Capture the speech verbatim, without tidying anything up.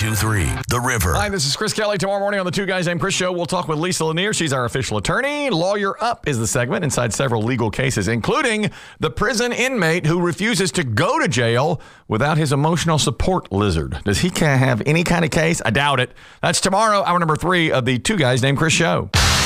two three The River. Hi, this is Chris Kelly. Tomorrow morning on the Two Guys Named Chris show, we'll talk with Lisa Lanier. She's our official attorney. Lawyer Up is the segment inside several legal cases, including the prison inmate who refuses to go to jail without his emotional support lizard. Does he have any kind of case? I doubt it. That's tomorrow, hour number three of the Two Guys Named Chris show.